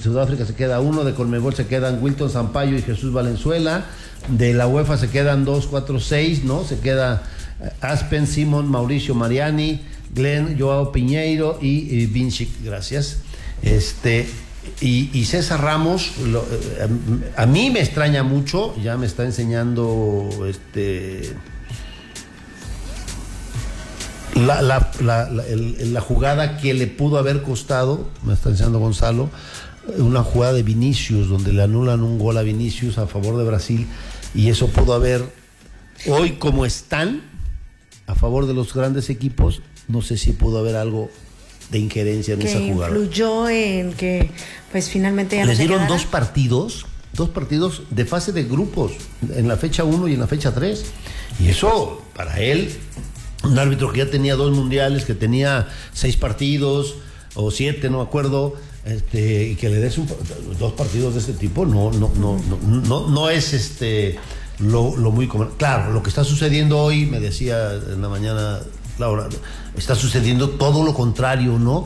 Sudáfrica se queda uno, de Conmebol se quedan Wilton Sampaio y Jesús Valenzuela, de la UEFA se quedan 2, 4, 6, ¿no? Se queda Aspen, Simon, Mauricio Mariani, Glenn, Joao Piñeiro y Vinci, gracias. Y César Ramos, a mí me extraña mucho, ya me está enseñando la jugada que le pudo haber costado, me está enseñando Gonzalo, una jugada de Vinicius, donde le anulan un gol a Vinicius a favor de Brasil, y eso pudo haber, hoy como están, a favor de los grandes equipos, no sé si pudo haber algo de injerencia en esa jugada. Que influyó en que, pues finalmente ya no les se dieron quedara. dos partidos de fase de grupos, en la fecha 1 y en la fecha 3, y eso, para él, un árbitro que ya tenía 2 mundiales, que tenía 6 partidos, o 7, no me acuerdo, y que le des 2 partidos de este tipo, no es lo muy común. Claro, lo que está sucediendo hoy, me decía en la mañana Laura, está sucediendo todo lo contrario, ¿no?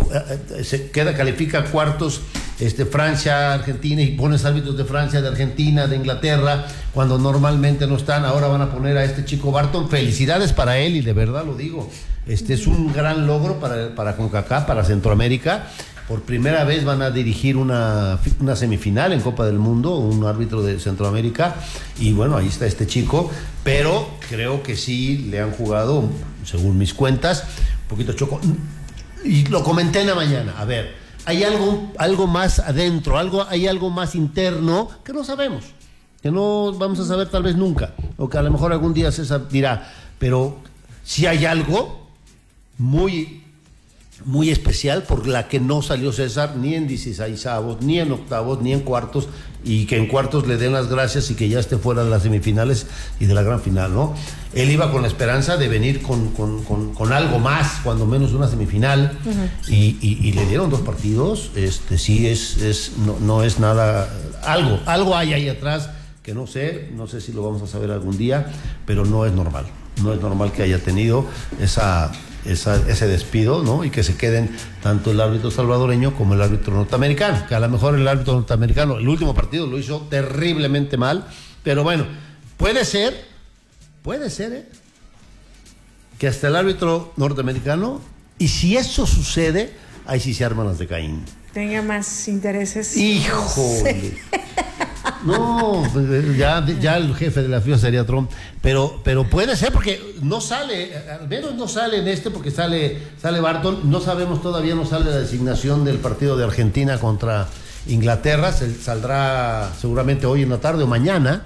Califica cuartos Francia, Argentina, y pones árbitros de Francia, de Argentina, de Inglaterra, cuando normalmente no están. Ahora van a poner a este chico Barton. Felicidades para él, y de verdad lo digo, es un gran logro para CONCACAF, para Centroamérica. Por primera vez van a dirigir una semifinal en Copa del Mundo, un árbitro de Centroamérica, y bueno, ahí está este chico, pero creo que sí le han jugado, según mis cuentas, un poquito choco. Y lo comenté en la mañana, a ver, hay algo más adentro, hay algo más interno que no sabemos, que no vamos a saber tal vez nunca, o que a lo mejor algún día César dirá, pero sí hay algo muy especial por la que no salió César ni en 16avos, ni en octavos, ni en cuartos, y que en cuartos le den las gracias y que ya esté fuera de las semifinales y de la gran final, ¿no? Él iba con la esperanza de venir con algo más, cuando menos una semifinal, y le dieron 2 partidos, sí no es nada, algo hay ahí atrás que no sé si lo vamos a saber algún día, pero no es normal que haya tenido ese despido, ¿no? Y que se queden tanto el árbitro salvadoreño como el árbitro norteamericano, que a lo mejor el árbitro norteamericano el último partido lo hizo terriblemente mal, pero bueno, puede ser, que hasta el árbitro norteamericano, y si eso sucede, ahí sí se arman las de Caín. Tenga más intereses. ¡Híjole! No, ya el jefe de la FIFA sería Trump, pero puede ser, porque no sale, al menos no sale en porque sale Barton. No sabemos todavía, no sale la designación del partido de Argentina contra Inglaterra, saldrá seguramente hoy en la tarde o mañana,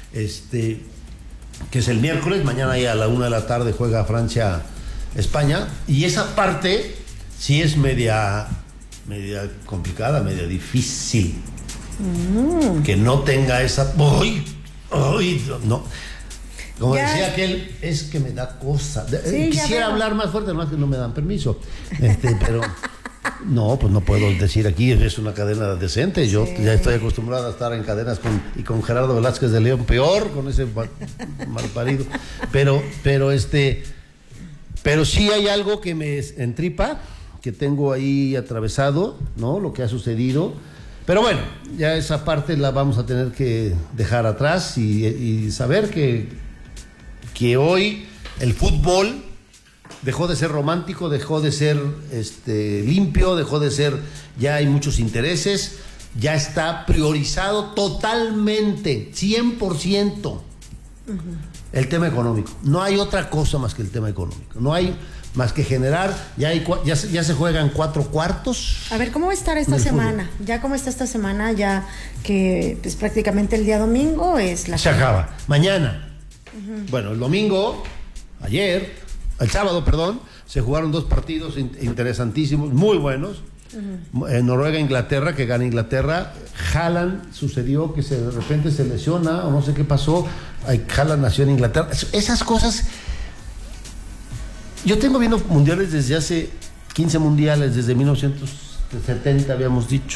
que es el miércoles. Mañana ahí a la 1 de la tarde juega Francia-España, y esa parte sí es media complicada, media difícil. Que no tenga esa... ¡Uy! No. Como ya decía aquel, es que me da cosa. Sí, quisiera hablar más fuerte, más que no me dan permiso. Pero no, pues no puedo decir aquí, es una cadena decente. Yo ya estoy acostumbrado a estar en cadenas con Gerardo Velázquez de León, peor, con ese malparido. Pero sí hay algo que me entripa, que tengo ahí atravesado, ¿no? Lo que ha sucedido. Pero bueno, ya esa parte la vamos a tener que dejar atrás y saber que hoy el fútbol dejó de ser romántico, dejó de ser limpio, dejó de ser, ya hay muchos intereses, ya está priorizado totalmente, 100%, el tema económico. No hay otra cosa más que el tema económico, no hay más que generar, ya se juegan 4 cuartos. A ver, ¿cómo va a estar esta semana? Fútbol. Ya cómo está esta semana, ya que pues prácticamente el día domingo es la... Se acaba, mañana. Bueno, el domingo, el sábado, se jugaron 2 partidos interesantísimos, muy buenos. Noruega-Inglaterra, que gana Inglaterra. Haaland, sucedió que de repente se lesiona, o no sé qué pasó. Haaland nació en Inglaterra. Esas cosas... Yo tengo viendo mundiales desde hace 15 mundiales, desde 1970 habíamos dicho.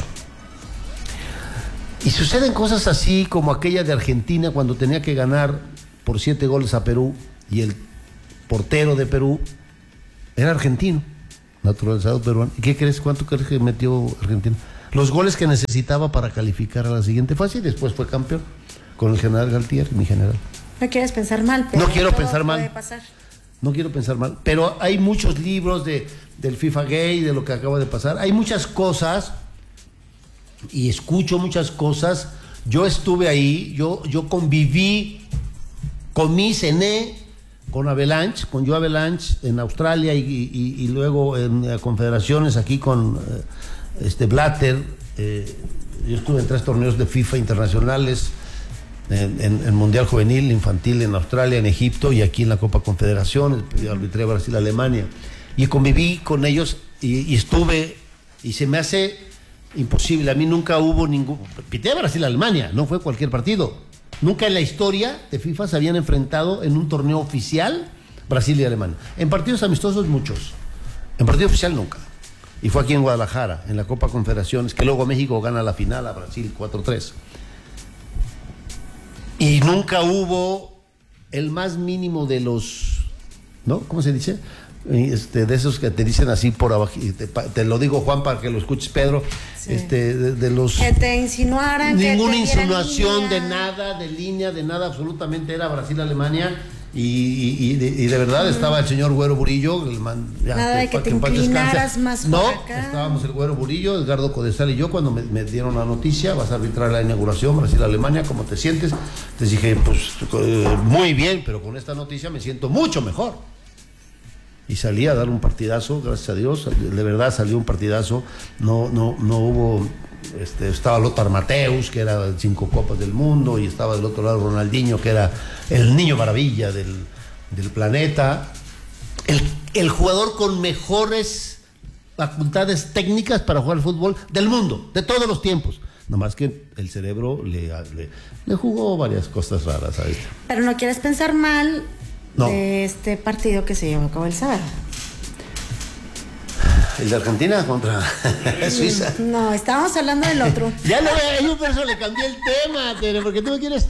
Y suceden cosas así como aquella de Argentina cuando tenía que ganar por 7 goles a Perú, y el portero de Perú era argentino, naturalizado peruano. ¿Y qué crees? ¿Cuánto crees que metió Argentina? los goles que necesitaba para calificar a la siguiente fase y después fue campeón con el general Galtier, mi general. No quieres pensar mal, pero no quiero todo pensar mal. puede pasar. No quiero pensar mal, pero hay muchos libros del FIFA Gay, de lo que acaba de pasar. Hay muchas cosas y escucho muchas cosas. Yo estuve ahí, yo conviví, comí, cené con Avalanche, con Joe Avalanche en Australia y luego en confederaciones aquí con Blatter. Yo estuve en 3 torneos de FIFA internacionales. En Mundial Juvenil, Infantil en Australia, en Egipto y aquí en la Copa Confederaciones, arbitré Brasil, Alemania y conviví con ellos y estuve y se me hace imposible, a mí nunca hubo ningún, pité a Brasil, Alemania, no fue cualquier partido, nunca en la historia de FIFA se habían enfrentado en un torneo oficial Brasil y Alemania, en partidos amistosos muchos, en partido oficial nunca, y fue aquí en Guadalajara, en la Copa Confederaciones, que luego México gana la final a Brasil 4-3. Y nunca hubo el más mínimo de los, ¿no? ¿Cómo se dice? De esos que te dicen así por abajo, te lo digo, Juan, para que lo escuches, Pedro, sí. De los... Que te insinuaran, ninguna que te insinuación línea. de línea, de nada, absolutamente era Brasil-Alemania, y de verdad estaba el señor Güero Burillo, nada de que te inclinaras más por no, acá. estábamos el Güero Burillo, Edgardo Codesal y yo, cuando me dieron la noticia, vas a arbitrar la inauguración Brasil-Alemania, ¿cómo te sientes? Les dije, pues muy bien, pero con esta noticia me siento mucho mejor. Y salí a dar un partidazo, gracias a Dios, de verdad salió un partidazo, no hubo, estaba Lothar Matthäus, que era 5 Copas del Mundo, y estaba del otro lado Ronaldinho, que era el niño maravilla del planeta, el jugador con mejores facultades técnicas para jugar al fútbol del mundo, de todos los tiempos. Nomás que el cerebro le jugó varias cosas raras a este. Pero no quieres pensar mal. No. De este partido que se llevó a cabo el sábado. ¿El de Argentina contra Suiza? No, estábamos hablando del otro. Ya no, yo por eso le cambié el tema, pero porque tú me quieres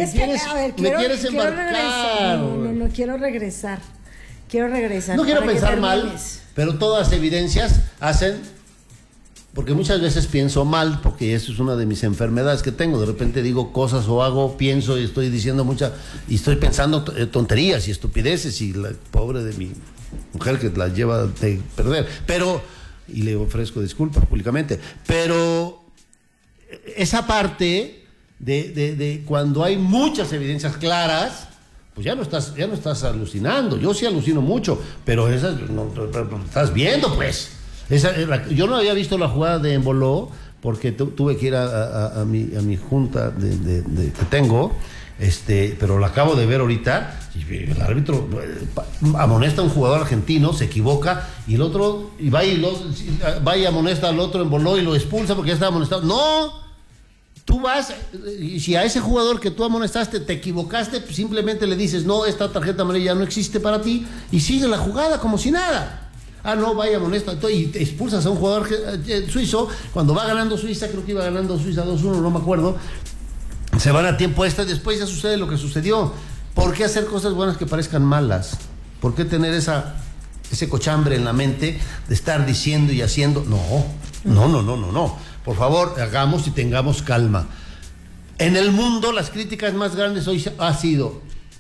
embarcar. No, quiero regresar. No quiero pensar mal, pero todas las evidencias hacen... Porque muchas veces pienso mal, porque eso es una de mis enfermedades que tengo. De repente digo cosas o hago, pienso y estoy diciendo y estoy pensando tonterías y estupideces, y la pobre de mi mujer que la lleva de perder. Y le ofrezco disculpas públicamente. Pero esa parte de cuando hay muchas evidencias claras, pues ya no estás alucinando. Yo sí alucino mucho, pero esas no estás viendo, pues. Yo no había visto la jugada de Embolo porque tuve que ir a mi junta que tengo, pero la acabo de ver ahorita y el árbitro amonesta a un jugador argentino, se equivoca y el otro va y amonesta al otro Embolo y lo expulsa porque ya estaba amonestado. No, tú vas y si a ese jugador que tú amonestaste te equivocaste, pues simplemente le dices, no, esta tarjeta amarilla no existe para ti y sigue la jugada como si nada. No, vaya amonesta, y te expulsas a un jugador suizo, cuando va ganando Suiza, creo que iba ganando Suiza 2-1, no me acuerdo, se van a tiempo extra y después ya sucede lo que sucedió. ¿Por qué hacer cosas buenas que parezcan malas? ¿Por qué tener ese cochambre en la mente de estar diciendo y haciendo? No. Por favor, hagamos y tengamos calma. En el mundo, las críticas más grandes hoy ha sido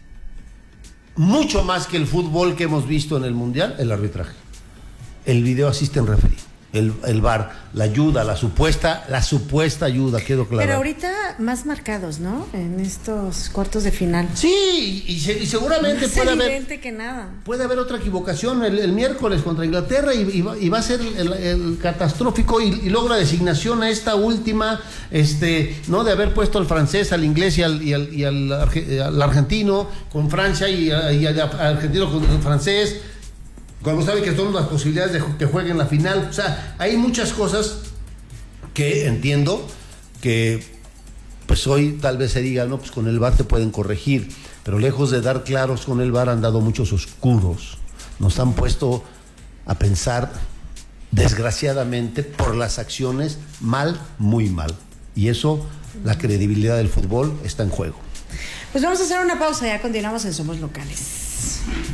mucho más que el fútbol que hemos visto en el Mundial, el arbitraje. El video assistant referee, el VAR, la ayuda, la supuesta ayuda, quiero aclarar. Pero ahorita más marcados, ¿no? En estos cuartos de final. Sí, y seguramente más evidente que nada. Puede haber otra equivocación el miércoles contra Inglaterra y va a ser el catastrófico y logra designación a esta última, ¿no? De haber puesto al francés, al inglés y al argentino con Francia y al argentino con el francés, cuando sabe que son las posibilidades de que jueguen la final. O sea, hay muchas cosas que entiendo que pues hoy tal vez se diga, no, pues con el VAR te pueden corregir, pero lejos de dar claros con el VAR han dado muchos oscuros. Nos han puesto a pensar, desgraciadamente, por las acciones mal, muy mal. Y eso, la credibilidad del fútbol está en juego. Pues vamos a hacer una pausa, ya continuamos en Somos Locales.